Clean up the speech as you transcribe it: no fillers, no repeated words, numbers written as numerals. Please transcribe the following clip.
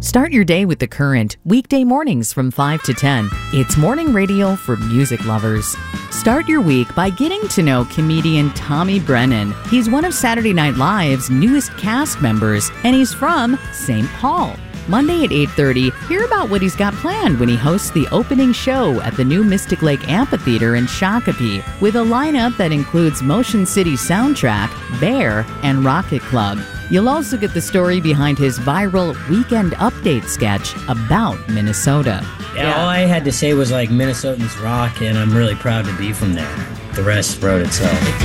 Start your day with The Current, weekday mornings from 5 to 10. It's morning radio for music lovers. Start your week by getting to know comedian Tommy Brennan. He's one of Saturday Night Live's newest cast members, and he's from St. Paul. Monday at 8:30, hear about what he's got planned when he hosts the opening show at the new Mystic Lake Amphitheater in Shakopee, with a lineup that includes Motion City Soundtrack, Bear, and Rocket Club. You'll also get the story behind his viral Weekend Update sketch about Minnesota. Yeah, all I had to say was, Minnesotans rock, and I'm really proud to be from there. The rest wrote itself.